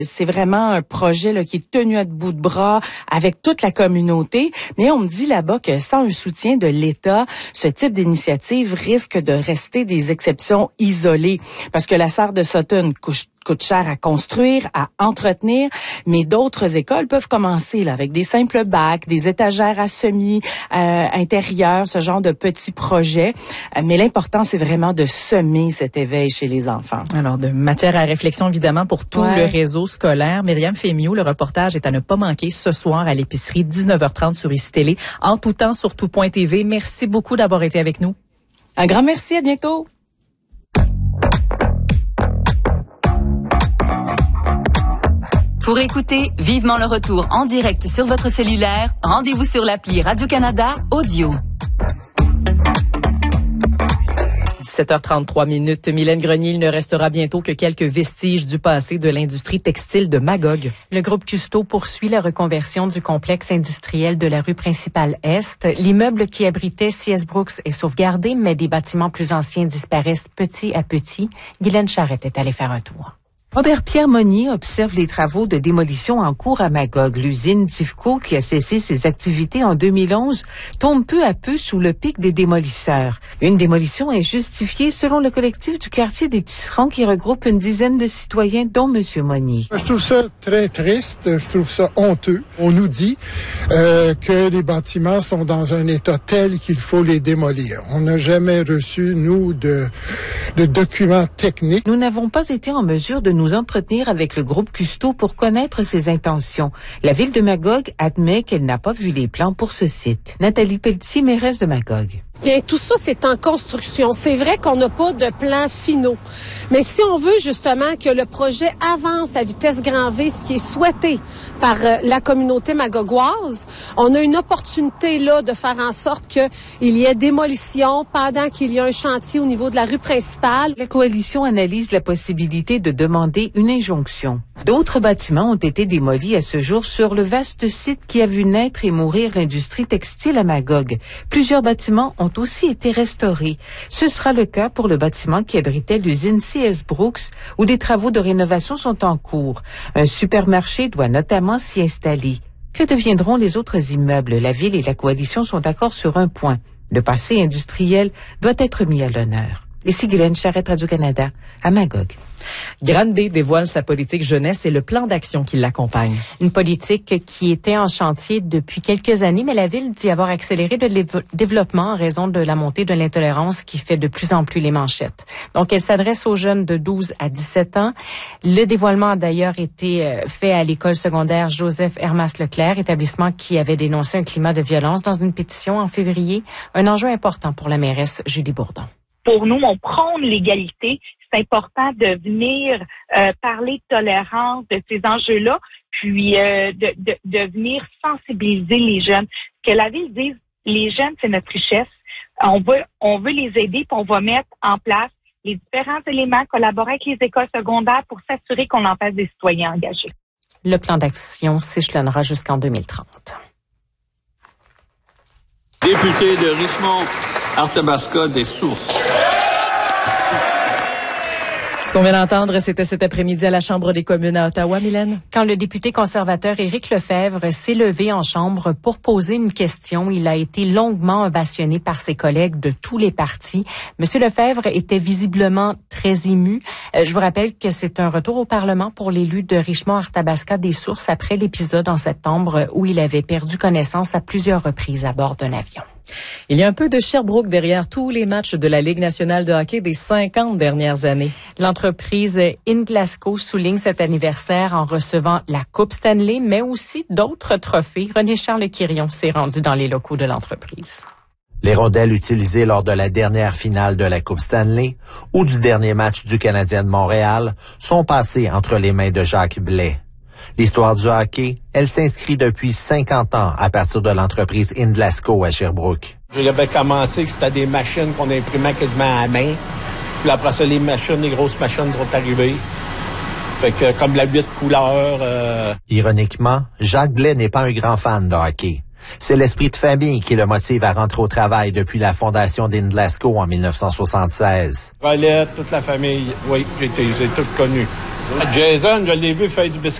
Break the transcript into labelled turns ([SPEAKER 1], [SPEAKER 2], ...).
[SPEAKER 1] C'est vraiment un projet là, qui est tenu à bout de bras avec toute la communauté. Mais on me dit là-bas que sans un soutien de l'État, ce type d'initiative risque de rester des exceptions isolées. Parce que la serre de Sutton coûte cher à construire, à entretenir, mais d'autres écoles peuvent commencer là, avec des simples bacs, des étagères à semis intérieurs, ce genre de petits projets. Mais l'important, c'est vraiment de semer cet éveil chez les enfants.
[SPEAKER 2] Alors, de matière à réflexion, évidemment, pour tout le réseau scolaire. Myriam Fémiot, le reportage est à ne pas manquer ce soir à l'épicerie, 19h30 sur ICI Télé, en tout temps sur tout.tv. Merci beaucoup d'avoir été avec nous.
[SPEAKER 1] Un grand merci, à bientôt.
[SPEAKER 3] Pour écouter vivement le retour en direct sur votre cellulaire, rendez-vous sur l'appli Radio-Canada Audio.
[SPEAKER 2] 17h33 minutes. Mylène Grenier, il ne restera bientôt que quelques vestiges du passé de l'industrie textile de Magog.
[SPEAKER 4] Le groupe Custeau poursuit la reconversion du complexe industriel de la rue principale Est. L'immeuble qui abritait C.S. Brooks est sauvegardé, mais des bâtiments plus anciens disparaissent petit à petit. Guylaine Charrette est allée faire un tour.
[SPEAKER 5] Robert-Pierre Monnier observe les travaux de démolition en cours à Magog. L'usine Tifco, qui a cessé ses activités en 2011, tombe peu à peu sous le pic des démolisseurs. Une démolition est justifiée selon le collectif du quartier des Tisserands qui regroupe une dizaine de citoyens, dont M. Monnier.
[SPEAKER 6] Je trouve ça très triste, je trouve ça honteux. On nous dit que les bâtiments sont dans un état tel qu'il faut les démolir. On n'a jamais reçu, nous, de documents techniques.
[SPEAKER 5] Nous n'avons pas été en mesure de nous entretenir avec le groupe Custeau pour connaître ses intentions. La ville de Magog admet qu'elle n'a pas vu les plans pour ce site. Nathalie Pelletier, mairesse de Magog.
[SPEAKER 7] Bien, tout ça, c'est en construction. C'est vrai qu'on n'a pas de plans finaux. Mais si on veut justement que le projet avance à vitesse grand V, ce qui est souhaité par la communauté magogoise, on a une opportunité là de faire en sorte qu'il y ait démolition pendant qu'il y a un chantier au niveau de la rue principale.
[SPEAKER 5] La coalition analyse la possibilité de demander une injonction. D'autres bâtiments ont été démolis à ce jour sur le vaste site qui a vu naître et mourir l'industrie textile à Magog. Plusieurs bâtiments ont aussi été restaurés. Ce sera le cas pour le bâtiment qui abritait l'usine C.S. Brooks, où des travaux de rénovation sont en cours. Un supermarché doit notamment s'y installer. Que deviendront les autres immeubles? La ville et la coalition sont d'accord sur un point. Le passé industriel doit être mis à l'honneur. Ici Guylaine Charrette, Radio-Canada, à Magog.
[SPEAKER 2] Granby dévoile sa politique jeunesse et le plan d'action qui l'accompagne.
[SPEAKER 4] Une politique qui était en chantier depuis quelques années, mais la ville dit avoir accéléré le développement en raison de la montée de l'intolérance qui fait de plus en plus les manchettes. Donc, elle s'adresse aux jeunes de 12 à 17 ans. Le dévoilement a d'ailleurs été fait à l'école secondaire Joseph Hermas Leclerc, établissement qui avait dénoncé un climat de violence dans une pétition en février. Un enjeu important pour la mairesse Julie Bourdon.
[SPEAKER 8] Pour nous, on prône l'égalité. C'est important de venir parler de tolérance, de ces enjeux-là, puis de venir sensibiliser les jeunes. Que la ville dise, les jeunes, c'est notre richesse. On veut les aider, puis on va mettre en place les différents éléments, collaborer avec les écoles secondaires pour s'assurer qu'on en fasse des citoyens engagés.
[SPEAKER 4] Le plan d'action s'échelonnera jusqu'en 2030.
[SPEAKER 9] Député de Richmond-Arthabasca des Sources.
[SPEAKER 2] Ce qu'on vient d'entendre, c'était cet après-midi à la Chambre des communes à Ottawa, Mylène.
[SPEAKER 4] Quand le député conservateur Éric Lefebvre s'est levé en Chambre pour poser une question, il a été longuement ovationné par ses collègues de tous les partis. Monsieur Lefebvre était visiblement très ému. Je vous rappelle que c'est un retour au Parlement pour l'élu de Richmond-Arthabasca des Sources après l'épisode en septembre où il avait perdu connaissance à plusieurs reprises à bord d'un avion.
[SPEAKER 2] Il y a un peu de Sherbrooke derrière tous les matchs de la Ligue nationale de hockey des 50 dernières années.
[SPEAKER 4] L'entreprise In Glasgow souligne cet anniversaire en recevant la Coupe Stanley, mais aussi d'autres trophées. René-Charles Quirion s'est rendu dans les locaux de l'entreprise.
[SPEAKER 10] Les rondelles utilisées lors de la dernière finale de la Coupe Stanley ou du dernier match du Canadien de Montréal sont passées entre les mains de Jacques Blais. L'histoire du hockey, elle s'inscrit depuis 50 ans à partir de l'entreprise In Glasgow à Sherbrooke.
[SPEAKER 11] J'avais commencé que c'était des machines qu'on imprimait quasiment à la main. Puis après ça, les grosses machines sont arrivées. Fait que comme la 8 couleurs...
[SPEAKER 10] Ironiquement, Jacques Blais n'est pas un grand fan de hockey. C'est l'esprit de famille qui le motive à rentrer au travail depuis la fondation d'In Glasgow en 1976.
[SPEAKER 11] Valette, toute la famille, oui, j'ai tout connu. Jason, je l'ai vu faire du biscuit.